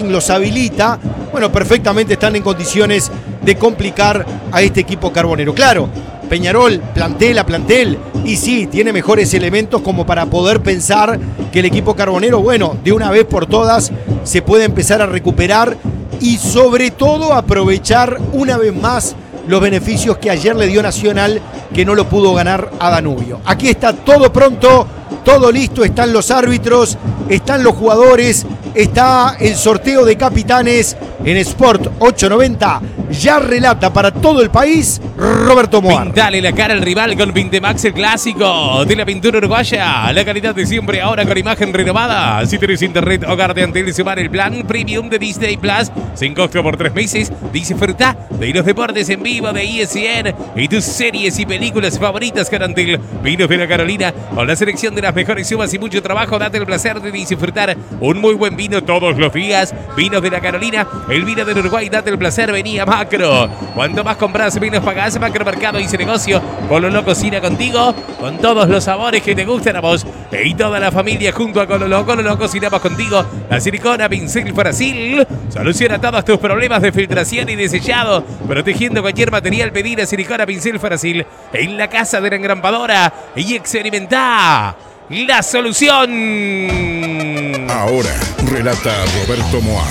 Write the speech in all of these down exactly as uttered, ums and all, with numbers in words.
Racing los habilita, bueno, perfectamente están en condiciones de complicar a este equipo carbonero. Claro, Peñarol, plantel a plantel, y sí, tiene mejores elementos como para poder pensar que el equipo carbonero, bueno, de una vez por todas se puede empezar a recuperar y sobre todo aprovechar una vez más los beneficios que ayer le dio Nacional, que no lo pudo ganar a Danubio. Aquí está todo pronto, todo listo, están los árbitros, están los jugadores, está el sorteo de capitanes en Sport ochocientos noventa. Ya relata para todo el país Roberto Moar. Pintale la cara al rival con Pintemax, el clásico de la pintura uruguaya. La calidad de siempre, ahora con imagen renovada. Si tenés internet, hogar de Antel, sumar el plan premium de Disney Plus sin costo por tres meses. Disfruta de los deportes en vivo de E S P N y tus series y películas favoritas con Antel. Vinos de la Carolina, con la selección de las mejores uvas y mucho trabajo. Date el placer de disfrutar un muy buen vino todos los días. Vinos de la Carolina, el vino del Uruguay. Date el placer, venía Macro. Cuanto más compras, menos pagás. Macromercado y ese negocio. Cololó cocina contigo, con todos los sabores que te gustan a vos y toda la familia junto a Cololó. Cololó cocinamos contigo. La silicona Pincel Brasil soluciona todos tus problemas de filtración y de sellado, protegiendo cualquier material. Pedir a silicona Pincel Brasil en la casa de la engrampadora y experimentá la solución. Ahora relata Roberto Moar.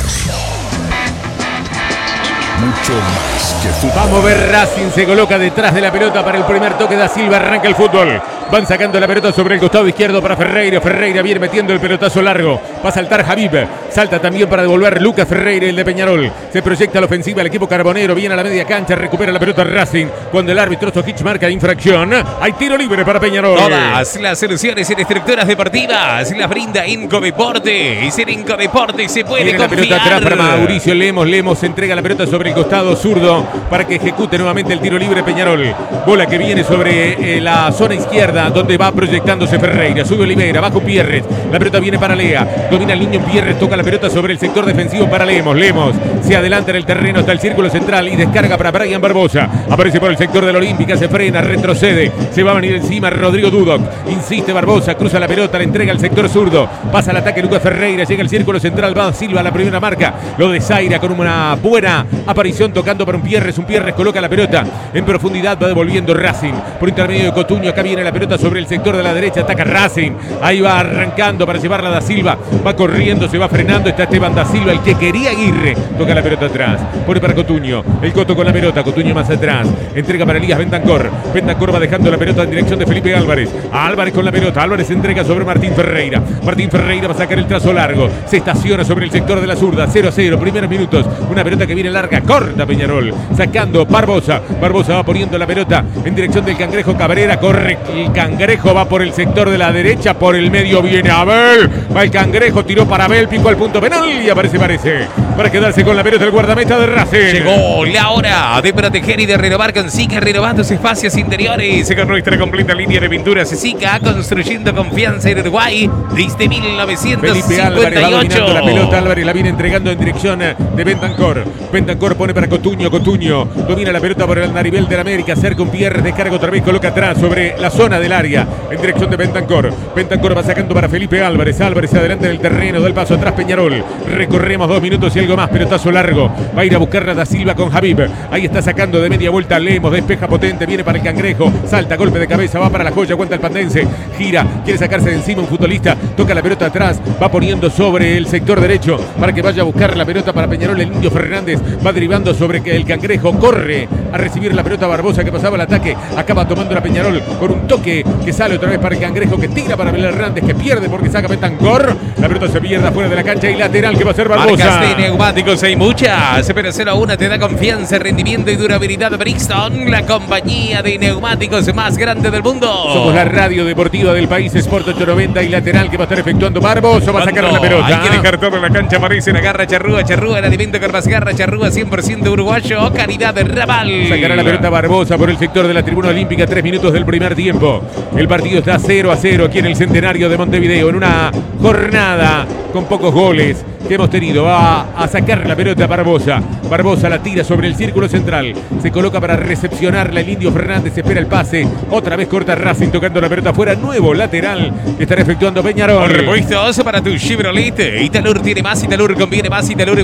Mucho más que fútbol. Vamos a ver, Racing se coloca detrás de la pelota para el primer toque. Da Silva, arranca el fútbol. Van sacando la pelota sobre el costado izquierdo para Ferreira. Ferreira viene metiendo el pelotazo largo. Va a saltar Habib. Salta también para devolver Lucas Ferreira, el de Peñarol. Se proyecta la ofensiva el equipo carbonero. Viene a la media cancha, recupera la pelota Racing. Cuando el árbitro Stojich marca infracción, hay tiro libre para Peñarol. Todas las soluciones en estructuras deportivas las brinda Incodeporte. Y ser Incodeporte se puede Viene confiar. La pelota atrás para Mauricio Lemos. Lemos entrega la pelota sobre el costado zurdo para que ejecute nuevamente el tiro libre Peñarol. Bola que viene sobre eh, la zona izquierda, donde va proyectándose Ferreira. Sube Olivera, bajo Pierres. La pelota viene para Lea. Domina el niño Pierres, toca la pelota sobre el sector defensivo para Lemos. Lemos se adelanta en el terreno hasta el círculo central y descarga para Brian Barbosa. Aparece por el sector de la Olímpica, se frena, retrocede. Se va a venir encima Rodrigo Dudok. Insiste Barbosa, cruza la pelota, la entrega al sector zurdo. Pasa al ataque Lucas Ferreira, llega al círculo central, va Silva a la primera marca. Lo desaira con una buena aparición tocando para un Pierres. Un Pierres coloca la pelota en profundidad, va devolviendo Racing por intermedio de Cotuño. Acá viene la pelota sobre el sector de la derecha, ataca Racing. Ahí va arrancando para llevarla Da Silva. Va corriendo, se va frenando. Está Esteban Da Silva, el que quería Aguirre. Toca la pelota atrás. Pone para Cotuño. El Coto con la pelota. Cotuño más atrás. Entrega para Elías Bentancor. Bentancor va dejando la pelota en dirección de Felipe Álvarez. Álvarez con la pelota. Álvarez entrega sobre Martín Ferreira. Martín Ferreira va a sacar el trazo largo. Se estaciona sobre el sector de la zurda. cero a cero. Primeros minutos. Una pelota que viene larga. Corta Peñarol. Sacando Barbosa. Barbosa va poniendo la pelota en dirección del Cangrejo Cabrera. Corre el Cangrejo. Va por el sector de la derecha. Por el medio viene Abel. Va el Cangrejo. Tiró para Abel. Picó al punto penal. Y aparece, parece. Para quedarse con la pelota el guardameta de Racing. Llegó la hora de proteger y de renovar con Sica, renovando sus espacios interiores con nuestra completa línea de pinturas. Sica, construyendo confianza en Uruguay desde mil novecientos cincuenta y ocho. Felipe Álvarez va dominando la pelota. Álvarez la viene entregando en dirección de Bentancor. Bentancor pone para Cotuño. Cotuño domina la pelota por el Naribel de la América. Acerca un Pierre, descarga otra vez, coloca atrás sobre la zona del área en dirección de Bentancor. Bentancor va sacando para Felipe Álvarez. Álvarez se adelanta en el terreno, da el paso atrás Peñarol. Recorremos dos minutos y algo más. Pelotazo largo. Va a ir a buscar a Da Silva con Habib. Ahí está sacando de media vuelta Lemos. Despeja potente. Viene para el Cangrejo. Salta, golpe de cabeza. Va para la joya. Aguanta el pandense. Gira. Quiere sacarse de encima un futbolista. Toca la pelota atrás. Va poniendo sobre el sector derecho para que vaya a buscar la pelota para Peñarol. El Indio Fernández va derivando sobre que el Cangrejo. Corre a recibir la pelota Barbosa que pasaba el ataque. Acaba tomando la Peñarol con un toque que sale otra vez para el Cangrejo, que tira para Abel Hernández, que pierde porque saca Bentancor. La pelota se pierde afuera de la cancha y lateral que va a ser Barbosa. Marcas de neumáticos hay muchas, pero cero a uno te da confianza, rendimiento y durabilidad de Brixton, la compañía de neumáticos más grande del mundo. Somos la radio deportiva del país, Sport ochocientos noventa y lateral que va a estar efectuando Barbosa. Va a sacar la pelota. Hay que dejar todo en la cancha, aparece la garra Charrúa. Charrúa, el alimento con más garra. Charrúa, cien por ciento uruguayo, calidad de Raval. Sacará la pelota Barbosa por el sector de la tribuna olímpica. Tres minutos del primer tiempo. El partido está cero a cero aquí en el Centenario de Montevideo, en una jornada con pocos goles que hemos tenido. Va a sacar la pelota Barbosa. Barbosa la tira sobre el círculo central. Se coloca para recepcionarla el Indio Fernández. Espera el pase. Otra vez corta Racing tocando la pelota afuera. Nuevo lateral que estará efectuando Peñarol. Repuestos para tu Chevrolet. Italur tiene más. Italur conviene más. Italur